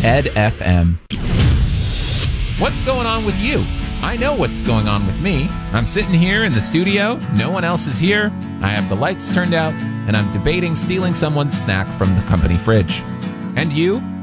Ed FM. What's going on with you? I know what's going on with me. I'm sitting here in the studio. No one else is here. I have the lights turned out, and I'm debating stealing someone's snack from the company fridge. And you?